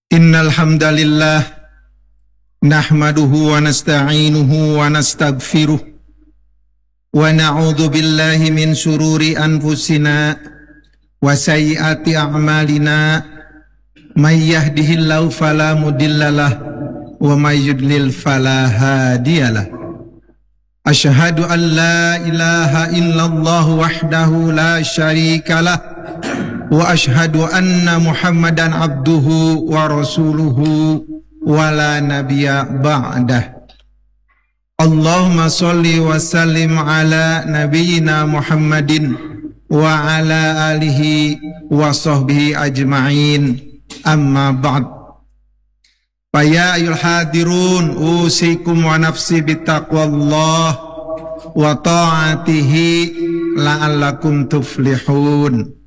Innal hamdalillah nahmaduhu wa nasta'inuhu wa nastaghfiruh wa na'udzu billahi min shururi anfusina wa sayyiati a'malina may yahdihillahu fala mudhillalah wa may yudlil fala hadiyalah. Asyhadu an la ilaha illallah wahdahu la syarikalah wa asyhadu anna Muhammadan abduhu wa rasuluhu wa la nabiyya ba'dah. Allahumma sholli wa sallim ala nabiyyina Muhammadin wa ala alihi wa sahbihi ajma'in. Amma ba'd. Fa ya ayyuhal hadirun usikum wa nafsi bittaqwallah wa ta'atihi la'allakum tuflihun.